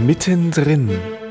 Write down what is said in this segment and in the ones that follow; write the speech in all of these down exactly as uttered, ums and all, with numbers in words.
Mittendrin.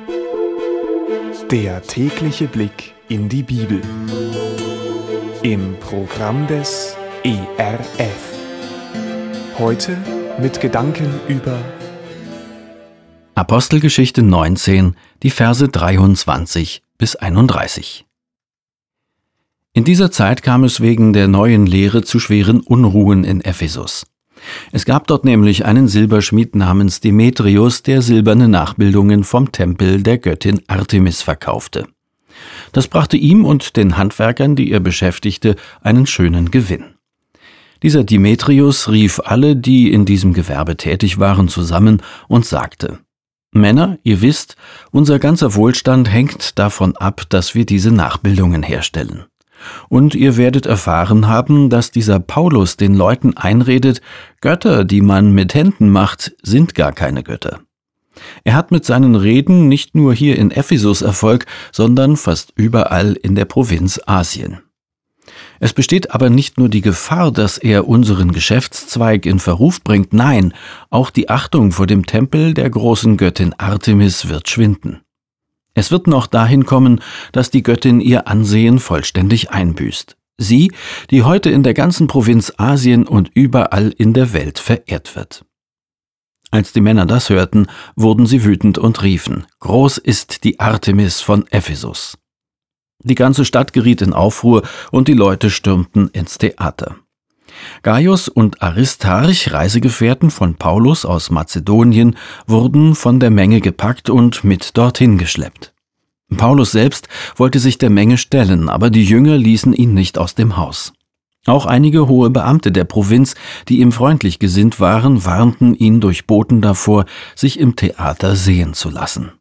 Der tägliche Blick in die Bibel. Im Programm des E R F. Heute mit Gedanken über Apostelgeschichte neunzehn, die Verse dreiundzwanzig bis einunddreißig. In dieser Zeit kam es wegen der neuen Lehre zu schweren Unruhen in Ephesus. Es gab dort nämlich einen Silberschmied namens Demetrius, der silberne Nachbildungen vom Tempel der Göttin Artemis verkaufte. Das brachte ihm und den Handwerkern, die er beschäftigte, einen schönen Gewinn. Dieser Demetrius rief alle, die in diesem Gewerbe tätig waren, zusammen und sagte: Männer, ihr wisst, unser ganzer Wohlstand hängt davon ab, dass wir diese Nachbildungen herstellen. Und ihr werdet erfahren haben, dass dieser Paulus den Leuten einredet, Götter, die man mit Händen macht, sind gar keine Götter. Er hat mit seinen Reden nicht nur hier in Ephesus Erfolg, sondern fast überall in der Provinz Asien. Es besteht aber nicht nur die Gefahr, dass er unseren Geschäftszweig in Verruf bringt, nein, auch die Achtung vor dem Tempel der großen Göttin Artemis wird schwinden. Es wird noch dahin kommen, dass die Göttin ihr Ansehen vollständig einbüßt. Sie, die heute in der ganzen Provinz Asien und überall in der Welt verehrt wird. Als die Männer das hörten, wurden sie wütend und riefen: Groß ist die Artemis von Ephesus. Die ganze Stadt geriet in Aufruhr und die Leute stürmten ins Theater. Gaius und Aristarch, Reisegefährten von Paulus aus Mazedonien, wurden von der Menge gepackt und mit dorthin geschleppt. Paulus selbst wollte sich der Menge stellen, aber die Jünger ließen ihn nicht aus dem Haus. Auch einige hohe Beamte der Provinz, die ihm freundlich gesinnt waren, warnten ihn durch Boten davor, sich im Theater sehen zu lassen.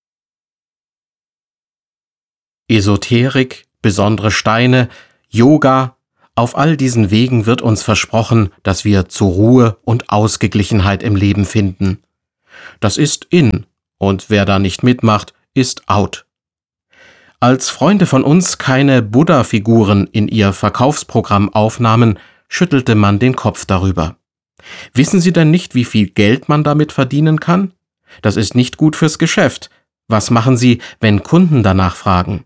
Esoterik, besondere Steine, Yoga, auf all diesen Wegen wird uns versprochen, dass wir zur Ruhe und Ausgeglichenheit im Leben finden. Das ist in, und wer da nicht mitmacht, ist out. Als Freunde von uns keine Buddha-Figuren in ihr Verkaufsprogramm aufnahmen, schüttelte man den Kopf darüber. Wissen Sie denn nicht, wie viel Geld man damit verdienen kann? Das ist nicht gut fürs Geschäft. Was machen Sie, wenn Kunden danach fragen?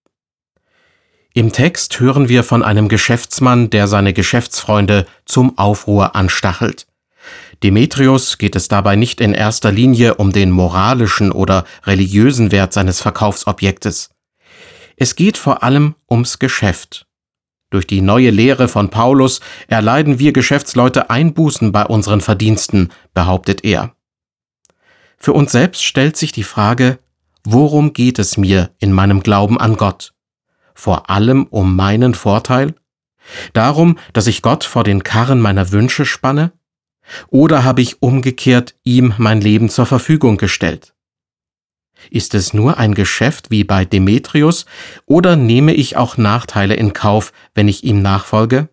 Im Text hören wir von einem Geschäftsmann, der seine Geschäftsfreunde zum Aufruhr anstachelt. Demetrius geht es dabei nicht in erster Linie um den moralischen oder religiösen Wert seines Verkaufsobjektes. Es geht vor allem ums Geschäft. Durch die neue Lehre von Paulus erleiden wir Geschäftsleute Einbußen bei unseren Verdiensten, behauptet er. Für uns selbst stellt sich die Frage: Worum geht es mir in meinem Glauben an Gott? Vor allem um meinen Vorteil? Darum, dass ich Gott vor den Karren meiner Wünsche spanne? Oder habe ich umgekehrt ihm mein Leben zur Verfügung gestellt? Ist es nur ein Geschäft wie bei Demetrius, oder nehme ich auch Nachteile in Kauf, wenn ich ihm nachfolge?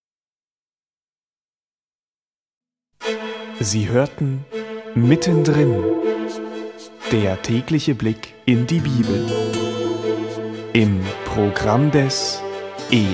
Sie hörten Mittendrin. Der tägliche Blick in die Bibel. Im Programm des E